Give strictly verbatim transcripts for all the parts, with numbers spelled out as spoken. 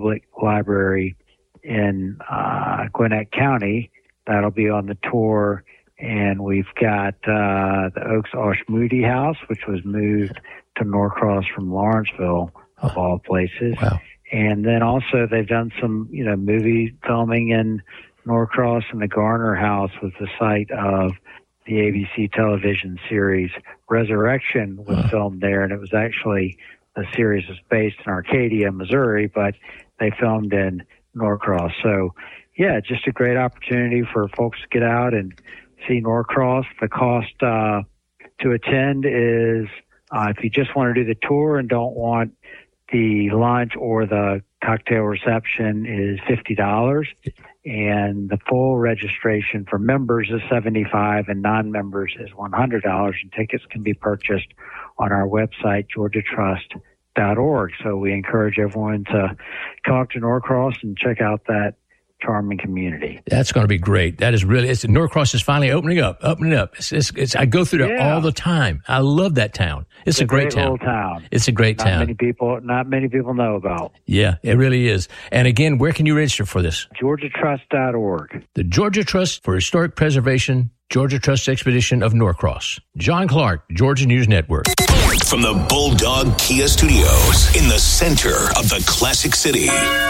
Public Library in uh, Gwinnett County. That'll be on the tour. And we've got uh, the Oaks Osh Moody House, which was moved to Norcross from Lawrenceville, of oh. all places. Wow. And then also they've done some, you know, movie filming in Norcross, and the Garner House was the site of the A B C television series Resurrection was uh. filmed there, and it was actually, the series was based in Arcadia, Missouri, but they filmed in Norcross. So, yeah, just a great opportunity for folks to get out and see Norcross. The cost uh, to attend is, uh, if you just want to do the tour and don't want the lunch or the cocktail reception, is fifty dollars. And the full registration for members is seventy-five dollars, and non-members is one hundred dollars. And tickets can be purchased on our website, georgia trust dot org. So we encourage everyone to come up to Norcross and check out that charming community. That's going to be great. That is really, it's, Norcross is finally opening up, opening up. It's, it's, it's, I go through there yeah. all the time. I love that town. It's, it's a, a great, great town. town. It's a great not town. Many people, not many people know about. Yeah, it really is. And again, where can you register for this? georgia trust dot org. The Georgia Trust for Historic Preservation, Georgia Trust Expedition of Norcross. John Clark, Georgia News Network. From the Bulldog Kia Studios in the center of the classic city.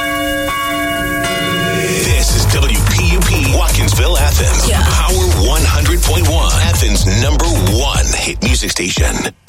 This is W P U P Watkinsville, Athens. Yeah. Power one hundred point one, Athens' number one hit music station.